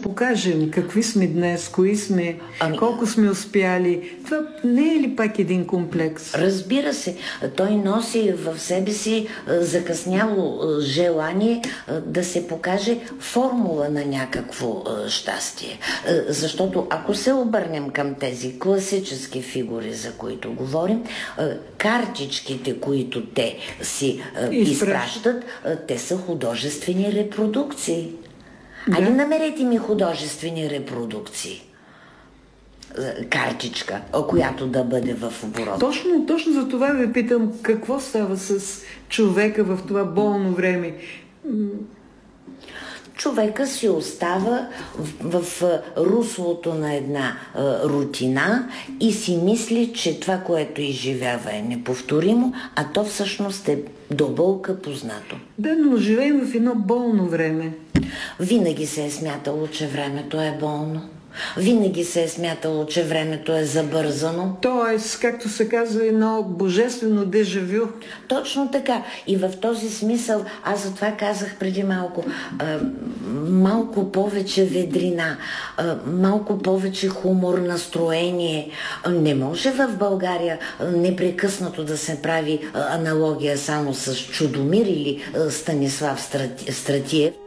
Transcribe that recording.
покажем какви сме днес, кои сме, колко сме успяли. Това не е ли пак един комплекс? Разбира се, той носи в себе си закъсняло желание да се покаже формула на някакво щастие. Защото ако се обърнем към тези класически фигури, за които говорим, картичките, които те си изпращат, те са художествени репродукции. Да. Али намерете ми художествени репродукции. Картичка, която да бъде в оборот. Точно за това ви питам, какво става с човека в това болно време? Човека си остава в руслото на една рутина и си мисли, че това, което изживява, е неповторимо, а то всъщност е до болка познато. Да, но живеем в едно болно време. Винаги се е смятало, че времето е болно. Винаги се е смятало, че времето е забързано. Тоест, както се казва, едно божествено дежавю. Точно така. И в този смисъл, аз затова казах преди малко, малко повече ведрина, малко повече хумор, настроение. Не може в България непрекъснато да се прави аналогия само с Чудомир или Станислав Стратиев.